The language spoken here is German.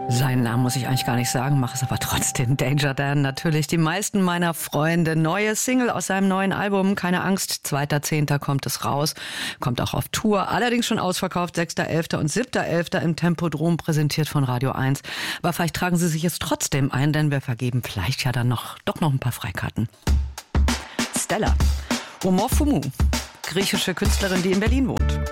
Seinen Namen muss ich eigentlich gar nicht sagen, mache es aber trotzdem. Danger Dan, natürlich die meisten meiner Freunde. Neue Single aus seinem neuen Album, keine Angst, 2.10. kommt es raus. Kommt auch auf Tour, allerdings schon ausverkauft, 6.11. und 7.11. im Tempodrom, präsentiert von Radio 1. Aber vielleicht tragen Sie sich jetzt trotzdem ein, denn wir vergeben vielleicht ja dann doch noch ein paar Freikarten. Stella, Omofumu, griechische Künstlerin, die in Berlin wohnt.